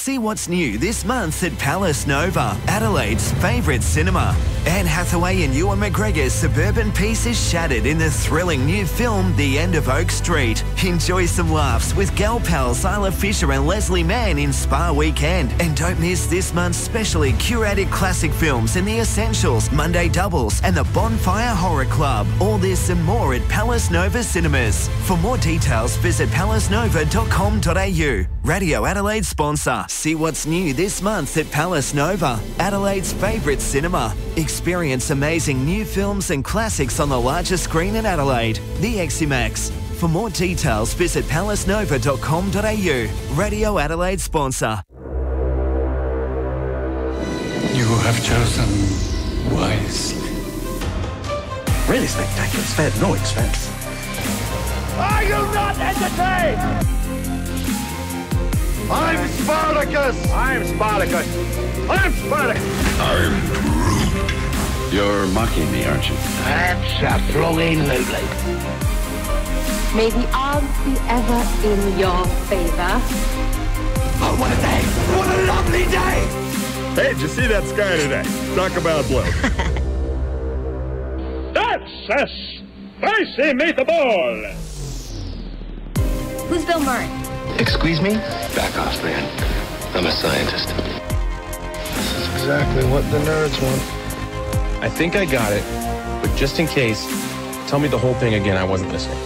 See what's new this month at Palace Nova, Adelaide's favourite cinema. Anne Hathaway and Ewan McGregor's suburban peace is shattered in the thrilling new film The End of Oak Street. Enjoy some laughs with gal pals Isla Fisher and Leslie Mann in Spa Weekend. And don't miss this month's specially curated classic films in The Essentials, Monday Doubles and the Bonfire Horror Club. All this and more at Palace Nova Cinemas. For more details, visit palacenova.com.au. Radio Adelaide sponsor. See what's new this month at Palace Nova, Adelaide's favourite cinema. Experience amazing new films and classics on the largest screen in Adelaide, the Eximax. For more details, visit palacenova.com.au. Radio Adelaide sponsor. You have chosen wisely. Really spectacular. Spared no expense. Are you not entertained? I'm Spartacus! I'm Spartacus! I'm Spartacus! I'm Groot. You're mocking me, aren't you? Absolutely. May the odds be ever in your favor. Oh, what a day! What a lovely day! Hey, did you see that sky today? Talk about blue. That's a spicy meatball! Who's Bill Murray? Excuse me? Back off, man. I'm a scientist. This is exactly what the nerds want. I think I got it, but just in case, tell me the whole thing again. I wasn't listening.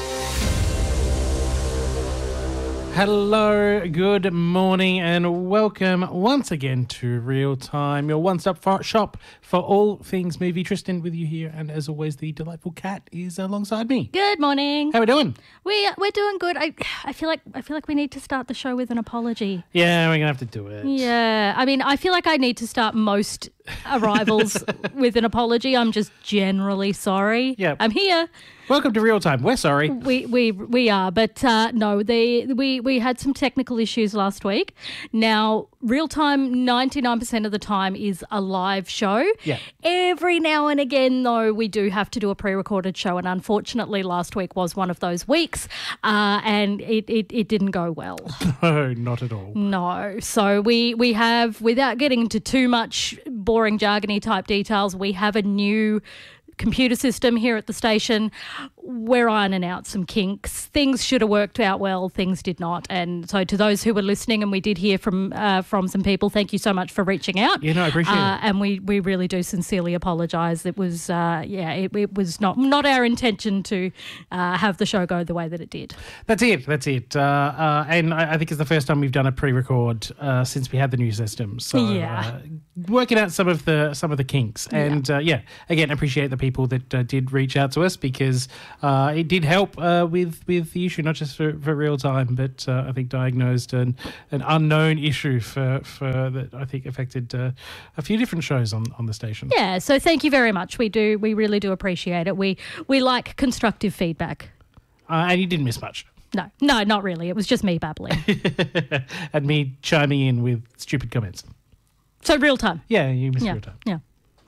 Hello, good morning, and welcome once again to Real Time, your one-stop shop for all things movie. Tristan with you here, and as always, the delightful Kat is alongside me. Good morning. How are we doing? We're doing good. I feel like we need to start the show with an apology. Yeah, we're gonna have to do it. Yeah, I mean, I feel like I need to start most arrivals with an apology. I'm just generally sorry. Yeah, I'm here. Welcome to Real Time. We're sorry. We are, but no, we had some technical issues last week. Now, Real Time 99% of the time is a live show. Yeah. Every now and again, though, we do have to do a pre-recorded show, and unfortunately, last week was one of those weeks, and it didn't go well. No, not at all. No. So we have, without getting into too much boring jargony type details, we have a new computer system here at the station. We're ironing out some kinks. Things should have worked out well. Things did not. And so to those who were listening, and we did hear from some people, thank you so much for reaching out. Yeah, no, I appreciate it. And we really do sincerely apologise. It was, it was not our intention to have the show go the way that it did. That's it. And I think it's the first time we've done a pre-record since we had the new system. So yeah. Working out some of the kinks. And again, appreciate the people that did reach out to us, because it did help with the issue, not just for Real Time, but I think diagnosed an unknown issue for that I think affected a few different shows on the station. Yeah, so thank you very much. We really do appreciate it. We like constructive feedback. And you didn't miss much. No, not really. It was just me babbling. And me chiming in with stupid comments. So Real Time. Yeah, you missed Real Time. Yeah.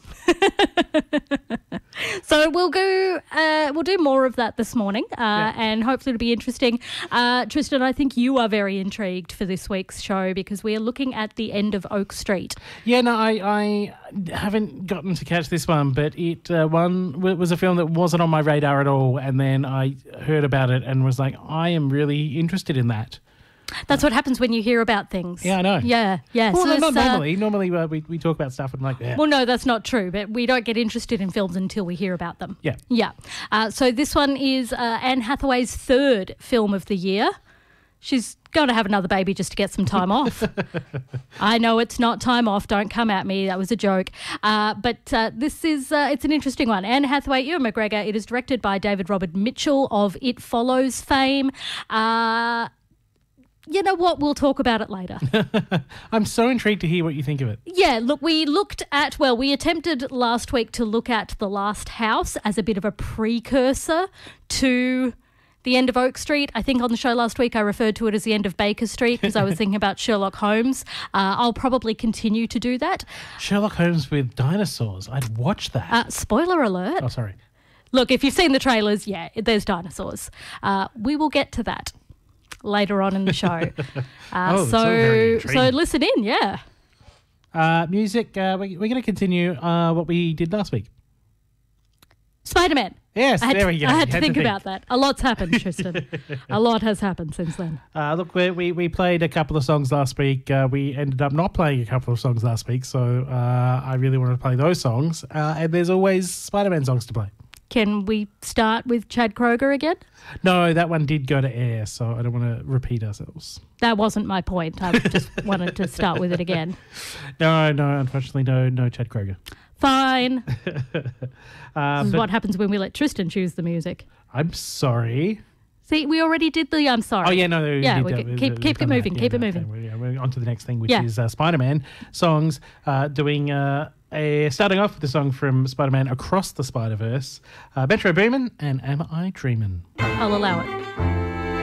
So we'll do more of that this morning, and hopefully it'll be interesting. Tristan, I think you are very intrigued for this week's show, because we are looking at The End of Oak Street. Yeah, no, I haven't gotten to catch this one, but it was a film that wasn't on my radar at all, and then I heard about it and was like, I am really interested in that. That's what happens when you hear about things. Yeah, I know. Yeah. Well, So not normally. Normally we talk about stuff and Well, no, that's not true. But we don't get interested in films until we hear about them. Yeah. Yeah. So this one is Anne Hathaway's third film of the year. She's going to have another baby just to get some time off. I know it's not time off. Don't come at me. That was a joke. But this is, it's an interesting one. Anne Hathaway, Ewan McGregor. It is directed by David Robert Mitchell of It Follows fame. You know what? We'll talk about it later. I'm so intrigued to hear what you think of it. Yeah, look, we attempted last week to look at The Last House as a bit of a precursor to The End of Oak Street. I think on the show last week I referred to it as The End of Baker Street because I was thinking about Sherlock Holmes. I'll probably continue to do that. Sherlock Holmes with dinosaurs. I'd watch that. Spoiler alert. Oh, sorry. Look, if you've seen the trailers, yeah, there's dinosaurs. We will get to that. later on in the show. It's all very So intriguing. listen in, yeah. Music, we're going to continue what we did last week. Spider-Man. Yes, there we go. I had You to think about that. A lot's happened, Tristan. A lot has happened since then. Look, we played a couple of songs last week. We ended up not playing a couple of songs last week, so I really wanted to play those songs. And there's always Spider-Man songs to play. Can we start with Chad Kroger again? No, that one did go to air, so I don't want to repeat ourselves. That wasn't my point. I just wanted to start with it again. No, unfortunately, no Chad Kroger. Fine. This is what happens when we let Tristan choose the music. I'm sorry. See, we already did the I'm sorry. Oh, yeah, no. Yeah, we we did keep it moving, keep it moving. We're on to the next thing, which Yeah. is Spider-Man songs, doing starting off with a song from Spider-Man Across the Spider-Verse, Metro Boomin' and Am I Dreamin'? I'll allow it.